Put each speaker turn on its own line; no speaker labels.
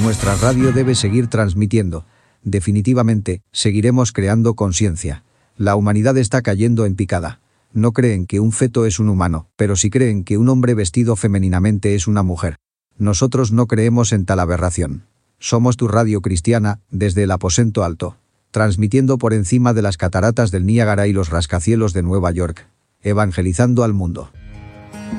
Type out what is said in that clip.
nuestra radio debe seguir transmitiendo. Definitivamente, seguiremos creando conciencia. La humanidad está cayendo en picada. No creen que un feto es un humano, pero sí creen que un hombre vestido femeninamente es una mujer. Nosotros no creemos en tal aberración. Somos tu radio cristiana, desde el aposento alto, transmitiendo por encima de las cataratas del Niágara y los rascacielos de Nueva York, evangelizando al mundo.